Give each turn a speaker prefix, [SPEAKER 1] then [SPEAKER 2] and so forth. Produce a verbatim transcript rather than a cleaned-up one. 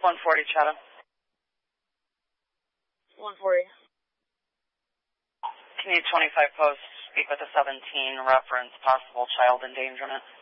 [SPEAKER 1] one forty, Chatham.
[SPEAKER 2] one forty.
[SPEAKER 1] Can you twenty-five post speak with the seventeen reference possible child endangerment?